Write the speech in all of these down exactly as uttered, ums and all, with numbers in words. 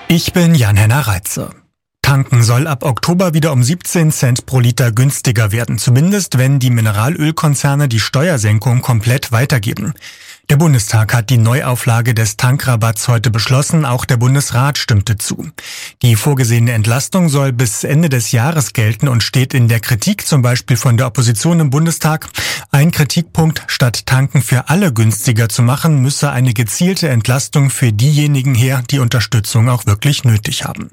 Ich bin Jan-Henner Reitze. Tanken soll ab Oktober wieder um siebzehn Cent pro Liter günstiger werden, zumindest wenn die Mineralölkonzerne die Steuersenkung komplett weitergeben. Der Bundestag hat die Neuauflage des Tankrabatts heute beschlossen, auch der Bundesrat stimmte zu. Die vorgesehene Entlastung soll bis Ende des Jahres gelten und steht in der Kritik, zum Beispiel von der Opposition im Bundestag. Ein Kritikpunkt: Statt Tanken für alle günstiger zu machen, müsse eine gezielte Entlastung für diejenigen her, die Unterstützung auch wirklich nötig haben.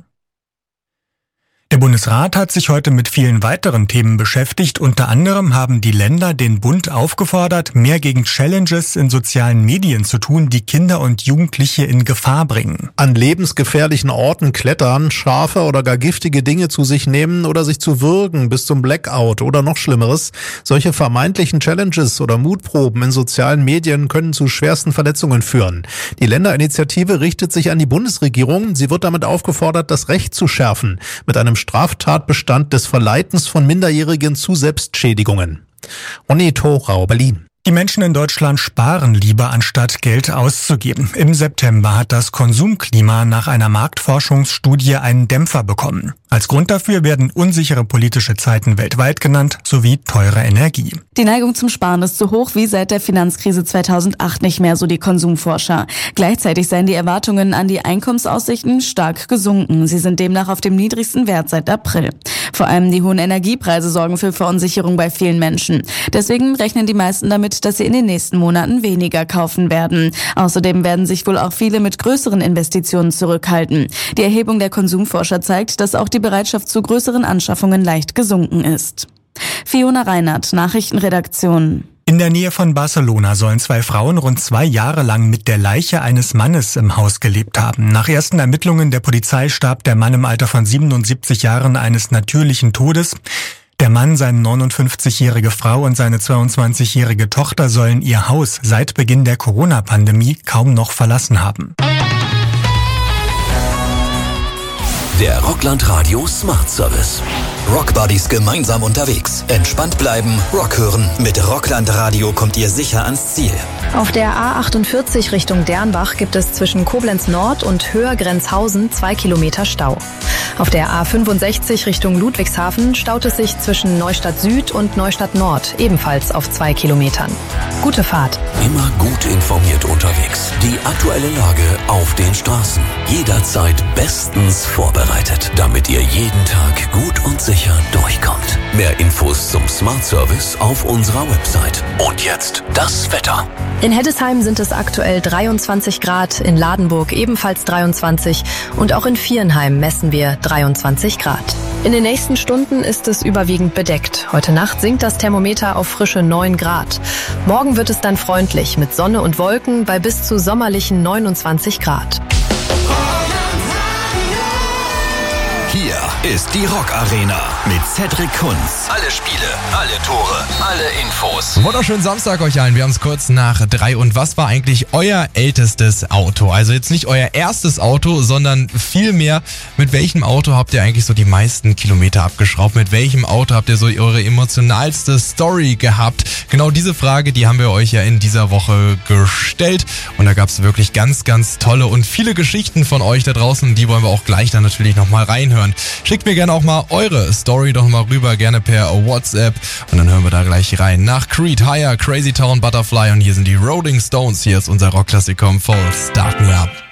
Der Bundesrat hat sich heute mit vielen weiteren Themen beschäftigt. Unter anderem haben die Länder den Bund aufgefordert, mehr gegen Challenges in sozialen Medien zu tun, die Kinder und Jugendliche in Gefahr bringen. An lebensgefährlichen Orten klettern, scharfe oder gar giftige Dinge zu sich nehmen oder sich zu würgen bis zum Blackout oder noch Schlimmeres. Solche vermeintlichen Challenges oder Mutproben in sozialen Medien können zu schwersten Verletzungen führen. Die Länderinitiative richtet sich an die Bundesregierung. Sie wird damit aufgefordert, das Recht zu schärfen, mit einem Straftatbestand des Verleitens von Minderjährigen zu Selbstschädigungen. Ronny Thorau, Berlin. Die Menschen in Deutschland sparen lieber, anstatt Geld auszugeben. Im September hat das Konsumklima nach einer Marktforschungsstudie einen Dämpfer bekommen. Als Grund dafür werden unsichere politische Zeiten weltweit genannt, sowie teure Energie. Die Neigung zum Sparen ist so hoch wie seit der Finanzkrise zweitausendacht nicht mehr, so die Konsumforscher. Gleichzeitig seien die Erwartungen an die Einkommensaussichten stark gesunken. Sie sind demnach auf dem niedrigsten Wert seit April. Vor allem die hohen Energiepreise sorgen für Verunsicherung bei vielen Menschen. Deswegen rechnen die meisten damit, dass sie in den nächsten Monaten weniger kaufen werden. Außerdem werden sich wohl auch viele mit größeren Investitionen zurückhalten. Die Erhebung der Konsumforscher zeigt, dass auch die Bereitschaft zu größeren Anschaffungen leicht gesunken ist. Fiona Reinhardt, Nachrichtenredaktion. In der Nähe von Barcelona sollen zwei Frauen rund zwei Jahre lang mit der Leiche eines Mannes im Haus gelebt haben. Nach ersten Ermittlungen der Polizei starb der Mann im Alter von siebenundsiebzig Jahren eines natürlichen Todes. Der Mann, seine neunundfünfzigjährige Frau und seine zweiundzwanzigjährige Tochter sollen ihr Haus seit Beginn der Corona-Pandemie kaum noch verlassen haben. Der Rockland Radio Smart Service. Rockbuddies gemeinsam unterwegs. Entspannt bleiben, Rock hören. Mit Rockland Radio kommt ihr sicher ans Ziel. Auf der A achtundvierzig Richtung Dernbach gibt es zwischen Koblenz Nord und Höher-Grenzhausen zwei Kilometer Stau. Auf der A fünfundsechzig Richtung Ludwigshafen staut es sich zwischen Neustadt Süd und Neustadt Nord, ebenfalls auf zwei Kilometern. Gute Fahrt. Immer gut informiert unterwegs. Die aktuelle Lage auf den Straßen. Jederzeit bestens vorbereitet, damit ihr jeden Tag gut und sicher durchkommt. Mehr Infos zum Smart Service auf unserer Website. Und jetzt das Wetter. In Heddesheim sind es aktuell dreiundzwanzig Grad, in Ladenburg ebenfalls dreiundzwanzig und auch in Viernheim messen wir dreiundzwanzig Grad. In den nächsten Stunden ist es überwiegend bedeckt. Heute Nacht sinkt das Thermometer auf frische neun Grad. Morgen wird es dann freundlich mit Sonne und Wolken bei bis zu sommerlichen neunundzwanzig Grad. Hier ist die Rock Arena mit Cedric Kunz. Alle Spiele, alle Tore, alle Infos. Wunderschönen Samstag euch allen. Wir haben es kurz nach drei. Und was war eigentlich euer ältestes Auto? Also jetzt nicht euer erstes Auto, sondern vielmehr, mit welchem Auto habt ihr eigentlich so die meisten Kilometer abgeschraubt? Mit welchem Auto habt ihr so eure emotionalste Story gehabt? Genau diese Frage, die haben wir euch ja in dieser Woche gestellt. Und da gab es wirklich ganz, ganz tolle und viele Geschichten von euch da draußen. Die wollen wir auch gleich dann natürlich nochmal reinhören. Schickt mir gerne auch mal eure Story doch mal rüber, gerne per WhatsApp. Und dann hören wir da gleich rein. Nach Creed, Higher, Crazy Town, Butterfly und hier sind die Rolling Stones. Hier ist unser Rockklassiker im Fall. Start Me Up.